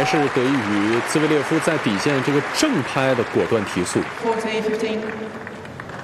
是得益于兹维列夫在底线这个正拍的果断提速。 14-15